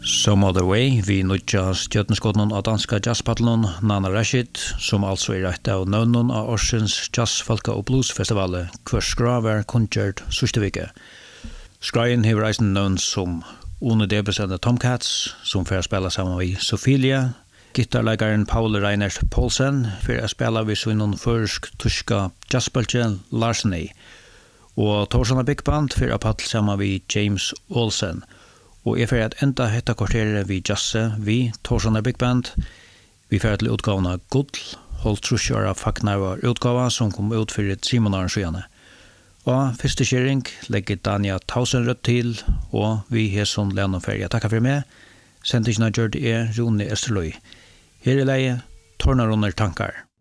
Some Other Way, vi nødja stjøttenskåten av danska jazzpaddelen Nana Rashid, som altså et av nøvnen av Orsens Jazz, Folka og Bluesfestivalet, hver skra var kunnkjørt sørste vike. Skraien hever reisen nøvn som Une Debes and the Tomcats, som får spela sammen med Sophilia, gitarleggeren Paul Reinert Poulsen, får spela ved sin førsk-tyska jazzbølge Larseney, og Torsana Big Band får paddel sammen med James Olsen. Og jeg får enda hetta kvarteret vi jazze, vi Torsana Big Band. Vi får til utgaven av Gull, holdt trusjøra Fagnarva utgava som kom ut for 3 måneder siden. Og første kjering legger Dania Tausenrødt til, og vi har sånn lennomferie. Takk for meg. Sendingen av Gjørd Rune Esterløy. Her leie, Tornar under tankar.